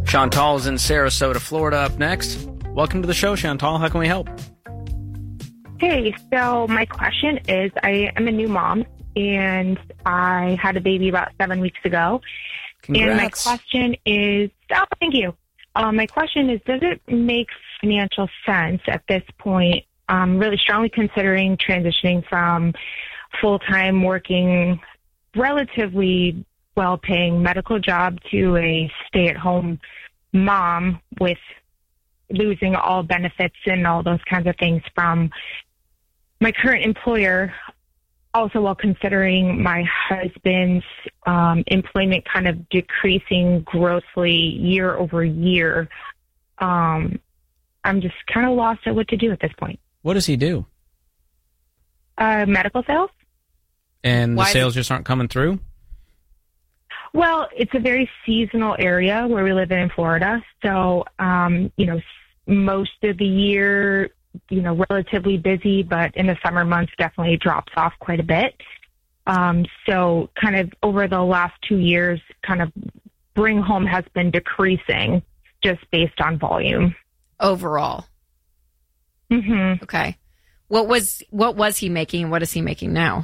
Chantal's in Sarasota, Florida up next. Welcome to the show, Chantal. How can we help? Hey, so my question is, I am a new mom, and I had a baby about 7 weeks ago. Congrats. And my question is, thank you. My question is, does it make financial sense at this point, really strongly considering transitioning from full-time working, relatively well-paying medical job to a stay-at-home mom with losing all benefits and all those kinds of things from my current employer, also while considering my husband's employment kind of decreasing grossly year over year. I'm just kind of lost at what to do at this point. What does he do? Medical sales. And the sales just aren't coming through? Well, it's a very seasonal area where we live in Florida. So, most of the year, relatively busy, but in the summer months definitely drops off quite a bit. So kind of over the last 2 years, kind of bring home has been decreasing just based on volume. Overall. Mm-hmm. Okay. What was he making and what is he making now?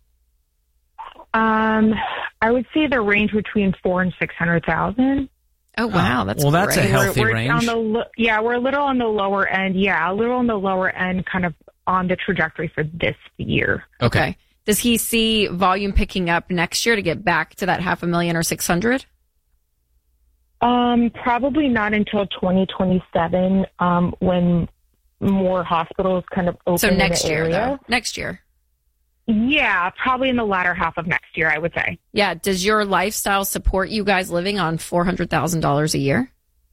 I would say the range between $400,000 and $600,000. Oh wow, that's that's great. a healthy we're range. We're a little on the lower end. Yeah, a little on the lower end, kind of on the trajectory for this year. Okay. Does he see volume picking up next year to get back to that $500,000 or 600? Probably not until 2027, when more hospitals kind of open. So next in the year, area. though. Next year. Yeah, probably in the latter half of next year, I would say. Yeah. Does your lifestyle support you guys living on $400,000 a year?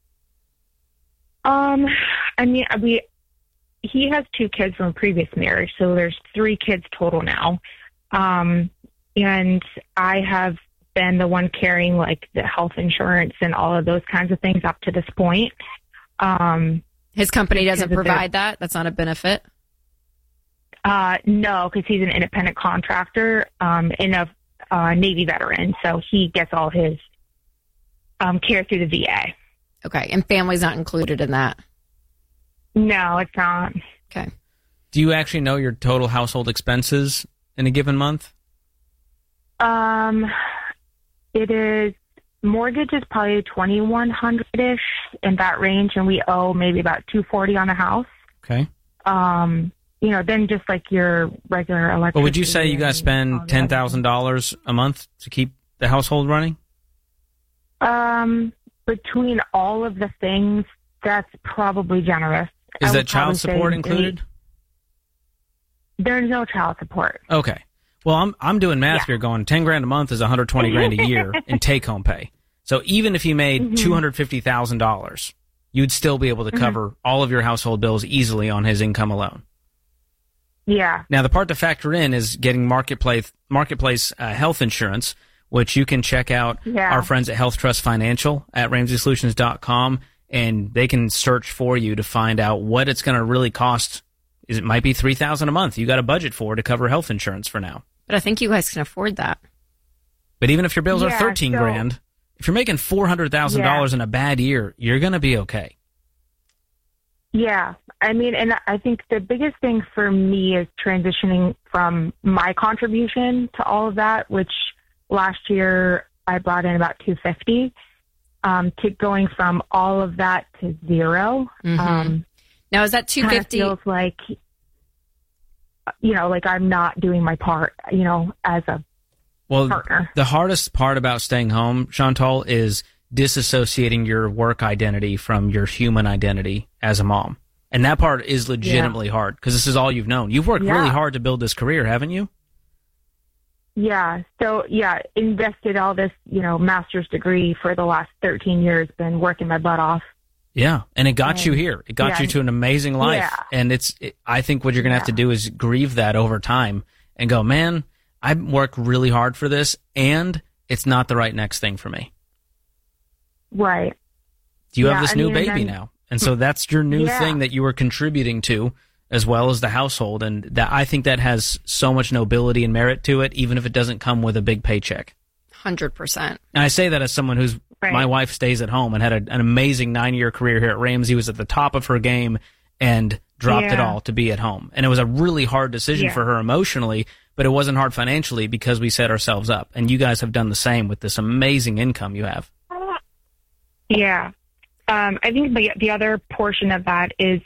He has 2 kids from a previous marriage, so there's 3 kids total now. And I have been the one carrying like the health insurance and all of those kinds of things up to this point. His company doesn't provide that? That's not a benefit? No, because he's an independent contractor and a Navy veteran, so he gets all his care through the VA. Okay, and family's not included in that? No, it's not. Okay. Do you actually know your total household expenses in a given month? It is, mortgage is probably $2,100-ish in that range, and we owe maybe about $240 on the house. Okay. Then just like your regular electricity. Well, would you say you guys spend $10,000 a month to keep the household running? Between all of the things, that's probably generous. Is that child support included? There's no child support. Okay. Well, I'm doing math here going $10,000 a month is $120,000 a year in take-home pay. So even if you made $250,000, you'd still be able to cover all of your household bills easily on his income alone. Yeah. Now, the part to factor in is getting marketplace health insurance, which you can check out our friends at Health Trust Financial at RamseySolutions.com, and they can search for you to find out what it's going to really cost. It might be $3,000 a month. You got a budget for to cover health insurance for now. But I think you guys can afford that. But even if your bills are $13,000, if you're making $400,000 in a bad year, you're going to be okay. Yeah. And I think the biggest thing for me is transitioning from my contribution to all of that, which last year I brought in about $250, to going from all of that to zero. Now, is that $250? Feels like, like I'm not doing my part, as a partner. The hardest part about staying home, Chantal, is disassociating your work identity from your human identity as a mom. And that part is legitimately hard because this is all you've known. You've worked really hard to build this career, haven't you? Yeah. So, invested all this, master's degree for the last 13 years, been working my butt off. Yeah, and it got you here. It got you to an amazing life. Yeah. And I think what you're going to have to do is grieve that over time and go, man, I worked really hard for this, and it's not the right next thing for me. Right. You have this new baby now. And so that's your new thing that you were contributing to, as well as the household. And that I think that has so much nobility and merit to it, even if it doesn't come with a big paycheck. 100%. And I say that as someone who's my wife stays at home and had an amazing 9-year career here at Ramsey, was at the top of her game and dropped it all to be at home. And it was a really hard decision for her emotionally, but it wasn't hard financially because we set ourselves up. And you guys have done the same with this amazing income you have. Yeah. I think the other portion of that is,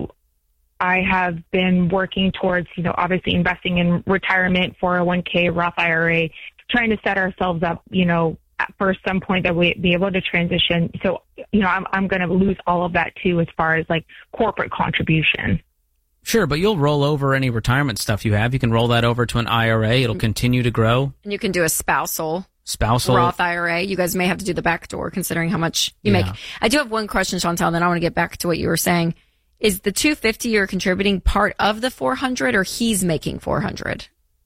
I have been working towards, obviously investing in retirement, 401k, Roth IRA, trying to set ourselves up, for some point that we be able to transition. So, I'm going to lose all of that too, as far as like corporate contribution. Sure, but you'll roll over any retirement stuff you have. You can roll that over to an IRA. It'll continue to grow. And you can do a spousal Roth IRA. You guys may have to do the backdoor considering how much you make. I do have one question, Chantal, then I want to get back to what you were saying. Is the $250 you're contributing part of the $400 or he's making $400?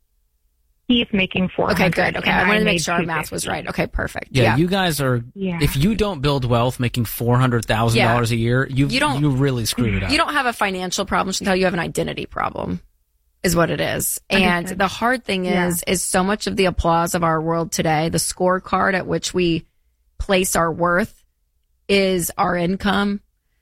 He's making $400. Okay, good. Okay, I wanted to make sure our math was right. Okay, perfect. Yeah, you guys are, if you don't build wealth making $400,000 a year, you really screwed it up. You don't have a financial problem, Chantal. You have an identity problem, is what it is. And the hard thing is so much of the applause of our world today, the scorecard at which we place our worth is our income,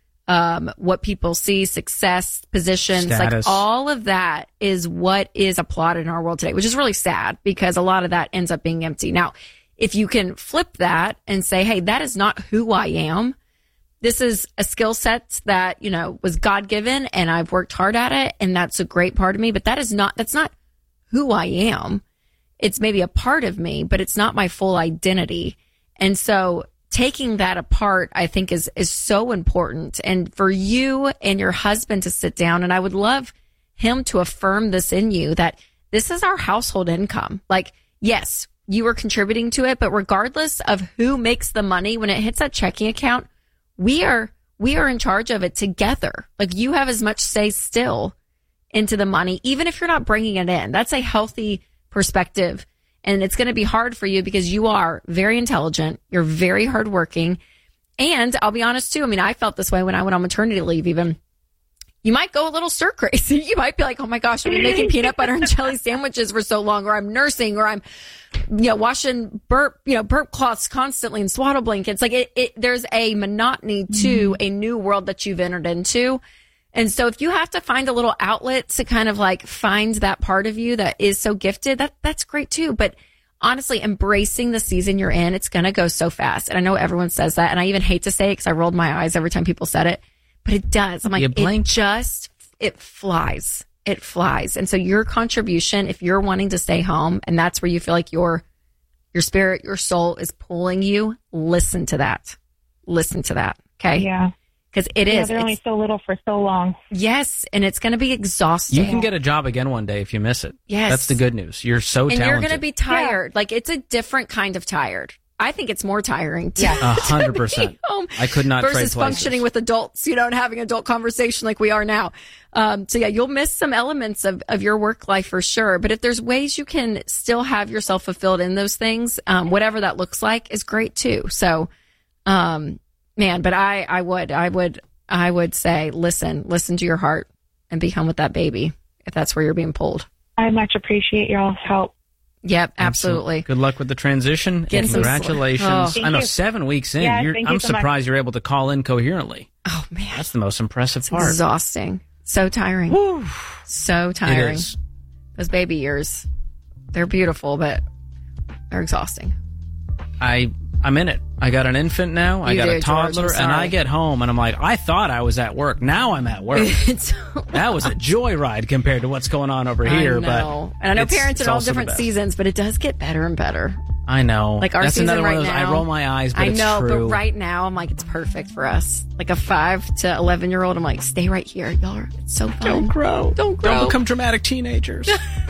what people see, success, positions, status. like all of that is what is applauded in our world today, which is really sad because a lot of that ends up being empty. Now, if you can flip that and say, hey, that is not who I am. This is a skill set that, was God given and I've worked hard at it. And that's a great part of me, but that's not who I am. It's maybe a part of me, but it's not my full identity. And so taking that apart, I think is so important. And for you and your husband to sit down, and I would love him to affirm this in you, that this is our household income. Like, yes, you are contributing to it, but regardless of who makes the money, when it hits that checking account, we are in charge of it together. Like, you have as much say still into the money, even if you're not bringing it in. That's a healthy perspective. And it's going to be hard for you because you are very intelligent. You're very hardworking. And I'll be honest too. I mean, I felt this way when I went on maternity leave even. You might go a little stir crazy. You might be like, oh my gosh, I've been making peanut butter and jelly sandwiches for so long, or I'm nursing, or I'm, washing burp cloths constantly and swaddle blankets. Like there's a monotony to a new world that you've entered into. And so if you have to find a little outlet to kind of like find that part of you that is so gifted, that's great too. But honestly, embracing the season you're in, it's going to go so fast. And I know everyone says that. And I even hate to say it because I rolled my eyes every time people said it, but it does. I'm like, it flies. It flies. And so your contribution, if you're wanting to stay home and that's where you feel like your spirit, your soul is pulling you, listen to that. Okay. Yeah. Because it is. They're only so little for so long. Yes, and it's going to be exhausting. You can get a job again one day if you miss it. Yes. That's the good news. You're so talented. And you're going to be tired. Yeah. Like, it's a different kind of tired. I think it's more tiring to, 100%. I could not trade versus places. Functioning with adults, and having an adult conversation like we are now. So yeah, you'll miss some elements of your work life for sure. But if there's ways you can still have yourself fulfilled in those things, whatever that looks like is great too. So, man, but I would say, listen to your heart and be home with that baby if that's where you're being pulled. I much appreciate y'all's help. Yep, absolutely. Good luck with the transition. And congratulations. I know 7 weeks in, I'm surprised you're able to call in coherently. Oh, man. That's the most impressive part. Exhausting. So tiring. Woo. So tiring. It is. Those baby years, they're beautiful, but they're exhausting. I'm in it. I got an infant now. I got a toddler, George, and I get home, and I'm like, I thought I was at work. Now I'm at work. That was a joyride compared to what's going on over here. And I know parents in all different seasons, but it does get better and better. I know. Like our season right now. I roll my eyes, but it's true. I know, but right now, I'm like, it's perfect for us. Like a 5 to 11-year-old, I'm like, stay right here. Y'all it's so fun. Don't grow. Don't become dramatic teenagers.